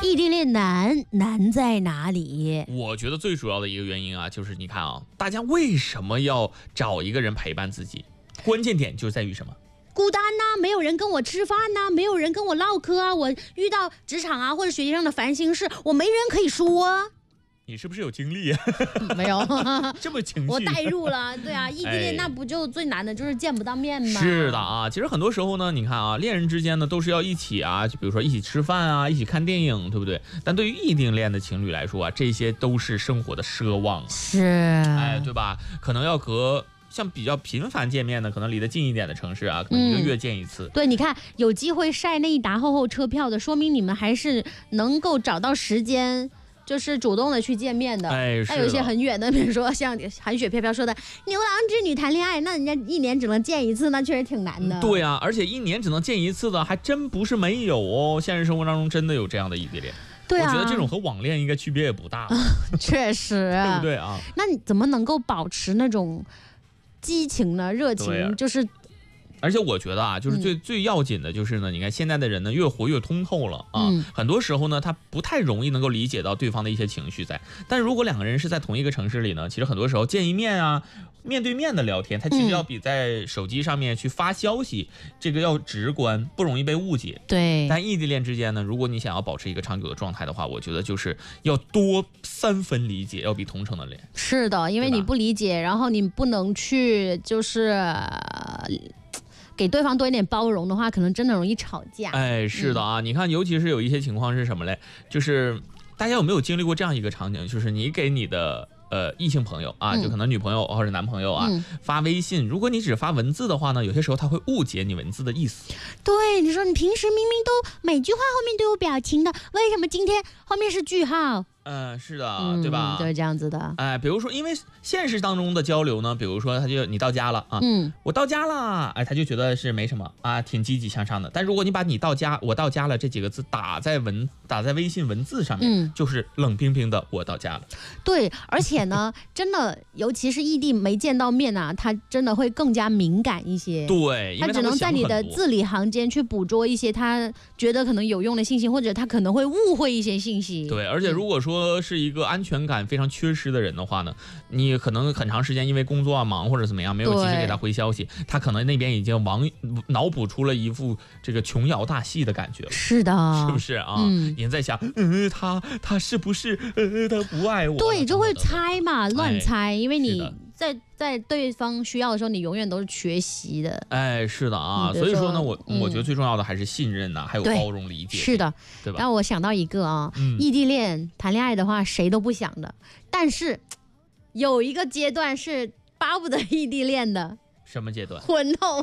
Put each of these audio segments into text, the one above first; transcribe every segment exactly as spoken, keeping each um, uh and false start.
异地恋难难在哪里？ 我觉得最主要的一个原因啊，就是你看啊，大家为什么要找一个人陪伴自己？关键点就在于什么？ 孤单呐、啊，没有人跟我吃饭呐、啊，没有人跟我唠嗑啊，我遇到职场啊或者学习上的烦心事，我没人可以说啊。 你是不是有经历啊？ 没有， 这么情绪， 我代入了。对啊，异地恋那不就最难的就是见不到面吗？ 是的啊，其实很多时候呢，你看啊，恋人之间呢都是要一起啊，就比如说一起吃饭啊，一起看电影，对不对？但对于异地恋的情侣来说啊，这些都是生活的奢望， 是， 哎，对吧？可能要隔。像比较频繁见面的，可能离得近一点的城市啊，可能一个月见一次。 嗯、对，你看有机会晒那一沓厚厚车票的，说明你们还是能够找到时间，就是主动的去见面的。 哎， 那有一些很远的，比如说像韩雪飘飘说的牛郎织女谈恋爱，那人家一年只能见一次，那确实挺难的。 对啊，而且一年只能见一次的还真不是没有哦，现实生活当中真的有这样的异地恋。 对啊， 我觉得这种和网恋应该区别也不大。 确实， 对不对啊？ 那你怎么能够保持那种激情呢？热情、啊、就是， 而且我觉得啊，就是最、嗯、最要紧的就是呢，你看现在的人呢越活越通透了啊、嗯，很多时候呢他不太容易能够理解到对方的一些情绪在。但如果两个人是在同一个城市里呢，其实很多时候见一面啊，面对面的聊天，它其实要比在手机上面去发消息、嗯、这个要直观，不容易被误解。 对。 但异地恋之间呢，如果你想要保持一个长久的状态的话，我觉得就是要多三分理解，要比同城的恋。 是的，因为你不理解，然后你不能去就是给对方多一点包容的话，可能真的容易吵架。 哎，是的啊、嗯、你看尤其是有一些情况是什么嘞，就是大家有没有经历过这样一个场景，就是你给你的呃异性朋友啊、嗯、就可能女朋友或者男朋友啊、嗯、发微信，如果你只发文字的话呢，有些时候他会误解你文字的意思。 对，你说你平时明明都每句话后面都有表情的，为什么今天后面是句号？ 嗯、呃，是的、 嗯， 对吧？ 对，这样子的。 哎，比如说，因为现实当中的交流呢，比如说，他就你到家了啊，嗯，我到家了，哎，他就觉得是没什么啊，挺积极向上的。但如果你把你到家，我到家了这几个字打在文打在微信文字上面，嗯，就是冷冰冰的我到家了。 对，而且呢，真的，尤其是异地没见到面啊，他真的会更加敏感一些。 对， 他只能在你的字里行间去捕捉一些他觉得可能有用的信息，或者他可能会误会一些信息。 对，而且如果说说是一个安全感非常缺失的人的话呢，你可能很长时间因为工作啊忙或者怎么样，没有及时给他回消息，他可能那边已经往脑补出了一副这个琼瑶大戏的感觉了。 是的， 是不是啊？嗯，你在想，嗯，他他是不是呃他不爱我？ 对，就会猜嘛，乱猜，因为你在在对方需要的时候，你永远都是缺席的。 哎，是的啊，所以说呢，我、嗯、我觉得最重要的还是信任呐、啊，还有包容理解。 是的， 对吧？ 然后我想到一个啊，嗯、异地恋谈恋爱的话，谁都不想的，但是有一个阶段是巴不得异地恋的。 什么阶段？ 婚后。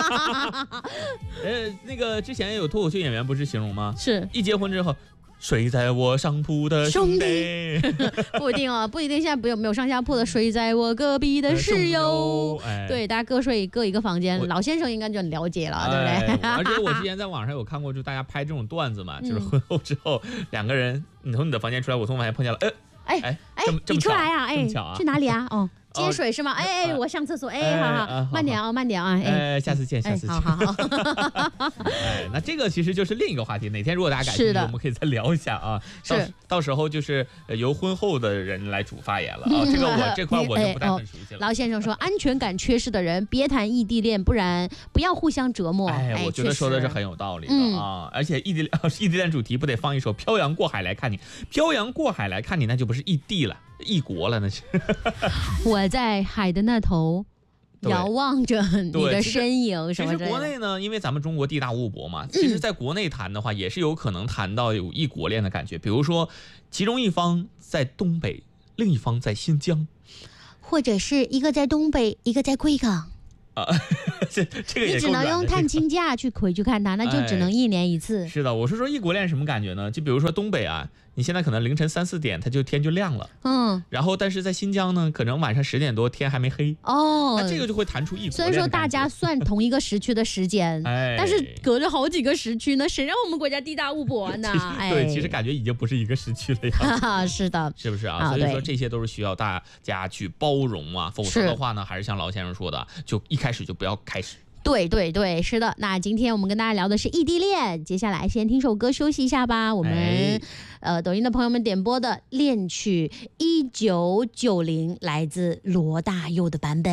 呃，那个之前有脱口秀演员不是形容吗？ 是一结婚之后。睡在我上铺的兄弟， 不一定啊，不一定。现在不有没有上下铺的，睡在我隔壁的室友，哎、对，大家各睡各一个房间。老先生应该就很了解了，哎、对不对？ 而且我之前在网上有看过，就大家拍这种段子嘛，嗯、就是婚后之后两个人，你从你的房间出来，我从房间碰见了，哎哎哎哎，你出来啊？哎， 啊去哪里啊？哦。接水是吗？哎、哦、哎，我上厕所。哎，哎好好，哎、慢点啊、哦，慢点啊。 哎，下次见，下次见。 哎、好好好。 哎，那这个其实就是另一个话题。哪天如果大家感兴趣，我们可以再聊一下啊。到到时候就是由婚后的人来主发言了啊。这个我这块我就不太很熟悉了。 劳、哎哦、先生说，安全感缺失的人别谈异地恋，不然不要互相折磨。 哎，哎我觉得说的是很有道理的啊。嗯、而且异地恋异地恋主题不得放一首《漂洋过海来看你》？漂洋过海来看你，那就不是异地了。异国了那是， 我在海的那头遥望着你的身影什么之类的。 其实国内呢，因为咱们中国地大物博嘛，其实在国内谈的话，也是有可能谈到有异国恋的感觉。比如说，其中一方在东北，另一方在新疆， 或者是一个在东北，一个在贵港。 啊，这这个也你只能用探亲假去回去看他，那就只能一年一次。 哎、是的，我是说异国恋什么感觉呢？就比如说东北啊，你现在可能凌晨三四点，它就天就亮了，嗯，然后但是在新疆呢，可能晚上十点多天还没黑哦，那这个就会谈出异国恋。 所以说大家算同一个时区的时间，哎，但是隔着好几个时区呢，谁让我们国家地大物博呢？ 哎，对，其实感觉已经不是一个时区了呀。 是的， 是不是啊？所以说这些都是需要大家去包容啊，否则的话呢，还是像老先生说的，就一开始就不要开始。 对对对，是的。那今天我们跟大家聊的是异地恋，接下来先听首歌休息一下吧。我们、哎、呃抖音的朋友们点播的恋曲一九九零，来自罗大佑的版本。